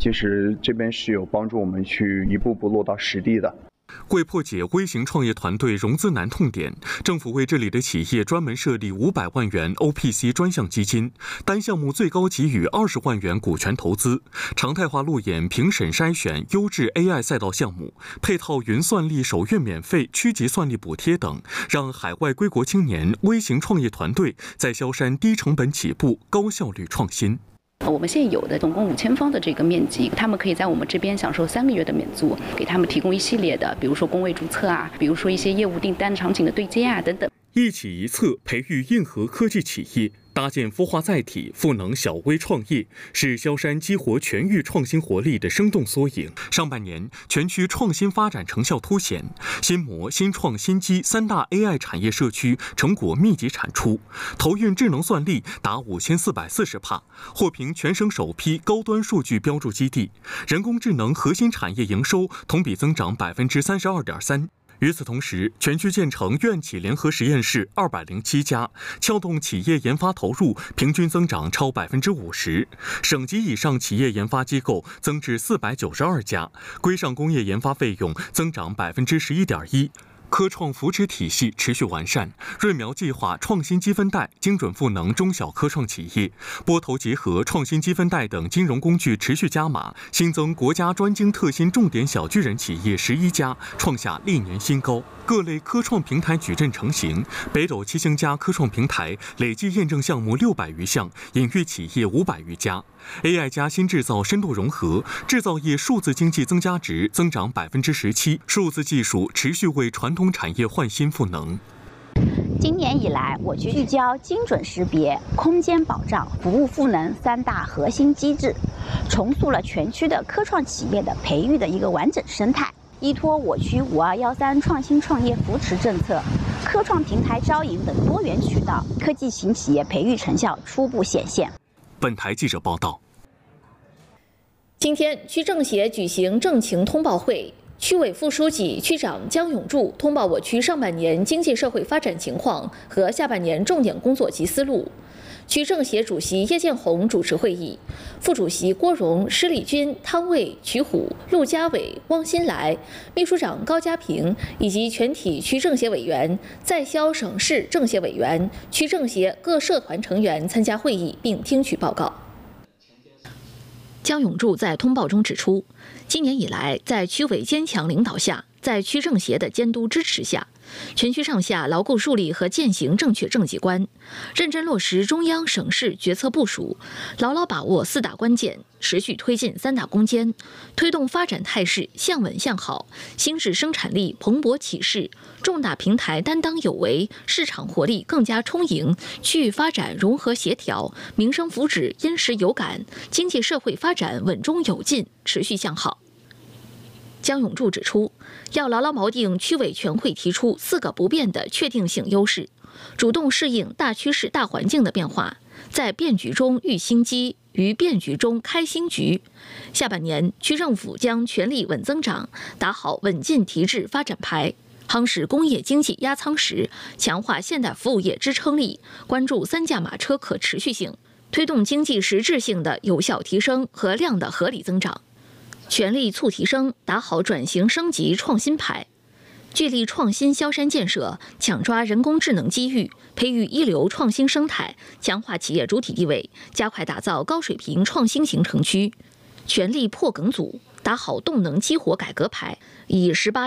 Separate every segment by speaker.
Speaker 1: 其实这边是有帮助我们去一步步落到实地的。
Speaker 2: 为破解微型创业团队融资难痛点，政府为这里的企业专门设立500万元 OPC 专项基金，单项目最高给予20万元股权投资，常态化路演评审筛选优质 AI 赛道项目，配套云算力首月免费、区级算力补贴等，让海外归国青年微型创业团队在萧山低成本起步、高效率创新。
Speaker 3: 我们现有的总共5000方的这个面积，他们可以在我们这边享受3个月的免租，给他们提供一系列的，比如说工位注册啊，比如说一些业务订单场景的对接啊等等。
Speaker 2: 一企一策培育硬核科技企业，搭建孵化载体赋能小微创业，是萧山激活全域创新活力的生动缩影。上半年，全区创新发展成效凸显，新模、新创、新机3大 AI 产业社区成果密集产出，投运智能算力达5440帕，获评全省首批高端数据标注基地，人工智能核心产业营收同比增长32.3%。与此同时，全区建成院企联合实验室207家，撬动企业研发投入平均增长超50%，省级以上企业研发机构增至492家，规上工业研发费用增长11.1%。科创扶持体系持续完善，瑞苗计划创新积分贷精准赋能中小科创企业，拨投结合创新积分贷等金融工具持续加码，新增国家专精特新重点小巨人企业11家，创下历年新高。各类科创平台矩阵成型，北斗7星家科创平台累计验证项目600余项，领域企业500余家。AI 加新制造深度融合，制造业数字经济增加值增长17%，数字技术持续为传统产业焕新赋能。
Speaker 4: 今年以来，我局聚焦精准识别、空间保障、服务赋能3大核心机制，重塑了全区的科创企业的培育的一个完整生态。依托我区5213创新创业扶持政策、科创平台招引等多元渠道，科技型企业培育成效初步显现。
Speaker 2: 本台记者报道。
Speaker 5: 今天，区政协举行政情通报会，区委副书记、区长姜永柱通报我区上半年经济社会发展情况和下半年重点工作及思路。区政协主席叶建红主持会议，副主席郭荣、施立军、汤卫、曲虎、陆家伟、汪新来，秘书长高家平以及全体区政协委员、在萧省市政协委员、区政协各社团成员参加会议并听取报告。姜永柱在通报中指出，今年以来，在区委坚强领导下，在区政协的监督支持下，全区上下牢固树立和践行正确政绩观，认真落实中央省市决策部署，牢牢把握4大关键，持续推进3大攻坚，推动发展态势向稳向好，新质生产力蓬勃起势，重大平台担当有为，市场活力更加充盈，区域发展融合协调，民生福祉因时有感，经济社会发展稳中有进，持续向好。姜永柱指出，要牢牢锚定区委全会提出4个不变的确定性优势，主动适应大趋势大环境的变化，在变局中育新机，于变局中开新局。下半年，区政府将全力稳增长，打好稳进提质发展牌，夯实工业经济压舱石，强化现代服务业支撑力，关注3驾马车可持续性，推动经济实质性的有效提升和量的合理增长。全力促提升，打好转型升级创新牌，聚力创新萧山建设，抢抓人工智能机遇，培育一流创新生态，强化企业主体地位，加快打造高水平创新型城区。全力破梗阻，打好动能激活改革牌，以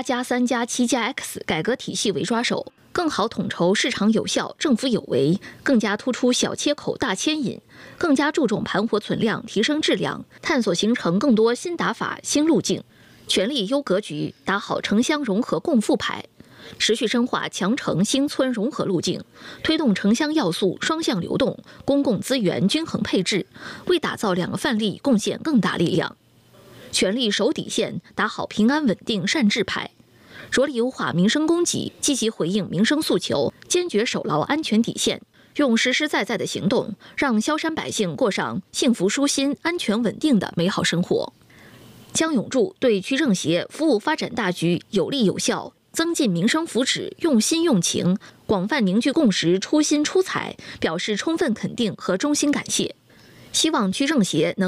Speaker 5: 18+3+7+X 改革体系为抓手，更好统筹市场有效、政府有为，更加突出小切口大牵引，更加注重盘活存量、提升质量，探索形成更多新打法、新路径，全力优格局，打好城乡融合共富牌，持续深化强城新村融合路径，推动城乡要素双向流动，公共资源均衡配置，为打造2个范例贡献更大力量。全力守底线，打好平安稳定善治牌，着力优化民生供给，积极回应民生诉求，坚决守牢安全底线，用实实在在的行动，让萧山百姓过上幸福舒心、安全稳定的美好生活。姜永柱对区政协服务发展大局有力有效，增进民生福祉用心用情，广泛凝聚共识，出心出彩，表示充分肯定和衷心感谢，希望区政协能